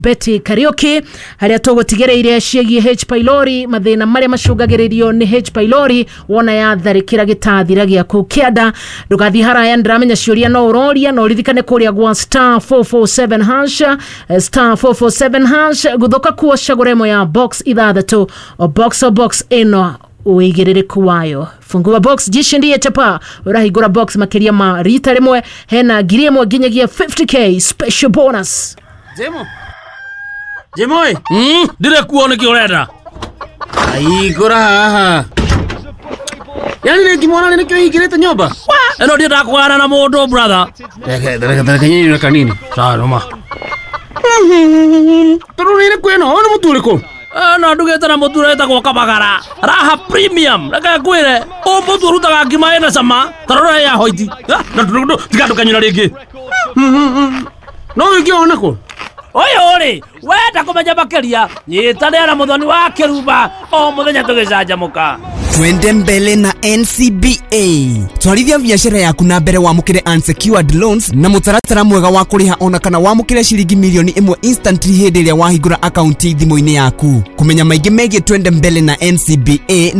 Betty Karaoke haria tugutigiriire ciegi H pylori mathina maria macungagiririo ni H pylori wona ya tharikira gitathira gia ku kianda ndugathi haraya ndramenya ciuria no uroria no ririkane kuria gwa *447 hash *447 hash guthoka kuo caguremo ya box ithathatu o box ino uigiririku wayo fungua box jishindie chapa urahigura box makiria ma rita rimwe hena ngiriemwe nginyagia 50k special bonus Jemoi, dire kuone ki urenda. Ai gora haha. Yani ni kimona ni kyo igirete nyumba. Eno dia ndakwara na mundu brother. Ndaka nyinyi kanini. Sawa noma. Turu ni kweno, ona muturiko. No ndugeta na mutureta kwa kabagara. Raha premium. Ndaka kwire. O muturu rutaga ngima ena sama. Tarora ya hoiti. Na tikado kanyina ringi. No wikiona ko. Oi, wenda kumenya makiria nyitanira muthoni wa kiruba o muthenya tugicanjamuka twende mbele na NCBA twarithia biashara yaku na mbere wamukire unsecured loans na mutaratara mwega wa kuriha ona kana wamukire shilingi milioni 1 instantly hindi iria wahingura account thimu-ini yaku kumenya maingi megie twende mbele na NCBA